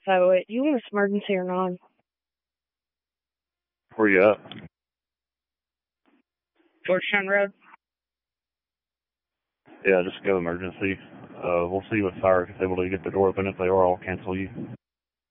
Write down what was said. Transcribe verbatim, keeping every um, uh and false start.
So, uh, do you want this emergency or not? Where you at? Georgetown Road. Yeah, just go emergency. Uh, we'll see what fire is able to get the door open. If they are, I'll cancel you.